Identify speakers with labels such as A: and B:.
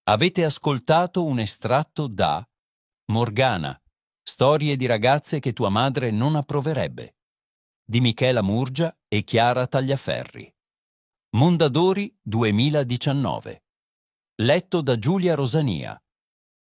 A: Avete ascoltato un estratto da Morgana, storie di ragazze che tua madre non approverebbe, di Michela Murgia e Chiara Tagliaferri. Mondadori 2019. Letto da Giulia Rosania.